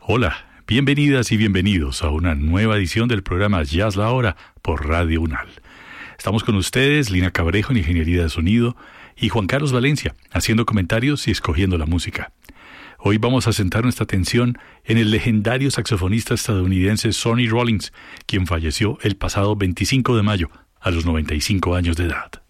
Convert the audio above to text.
Hola, bienvenidas y bienvenidos a una nueva edición del programa Jazz La Hora por Radio UNAL. Estamos con ustedes, Lina Cabrejo en Ingeniería de Sonido y Juan Carlos Valencia haciendo comentarios y escogiendo la música. Hoy vamos a centrar nuestra atención en el legendario saxofonista estadounidense Sonny Rollins, quien falleció el pasado 25 de mayo a los 95 años de edad.